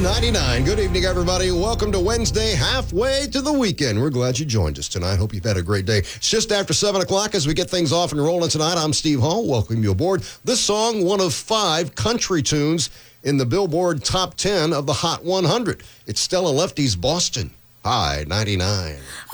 99. Good evening, everybody. Welcome to Wednesday, halfway to the weekend. We're glad you joined us tonight. Hope you've had a great day. It's just after 7 o'clock as we get things off and rolling tonight. I'm Steve Hall. Welcome you aboard. This song, one of 5 country tunes in the Billboard Top 10 of the Hot 100. It's Stella Lefty's Boston. High 99.